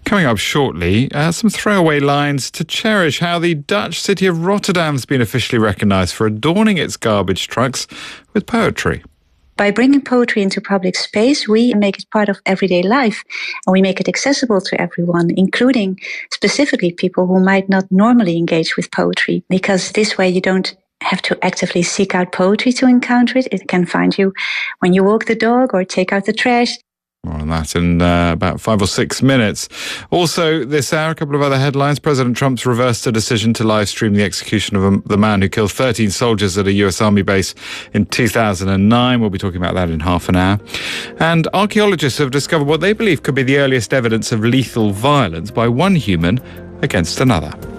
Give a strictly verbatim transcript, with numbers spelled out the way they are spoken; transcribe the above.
Coming up shortly, uh, some throwaway lines to cherish how the Dutch city of Rotterdam's been officially recognised for adorning its garbage trucks with poetry. By bringing poetry into public space, we make it part of everyday life, and we make it accessible to everyone, including specifically people who might not normally engage with poetry, because this way you don't have to actively seek out poetry to encounter it. It can find you when you walk the dog or take out the trash. More on that in uh, about five or six minutes. Also, this hour, a couple of other headlines. President Trump's reversed a decision to live stream the execution of a, the man who killed thirteen soldiers at a U S Army base in two thousand nine. We'll be talking about that in half an hour. And archaeologists have discovered what they believe could be the earliest evidence of lethal violence by one human against another.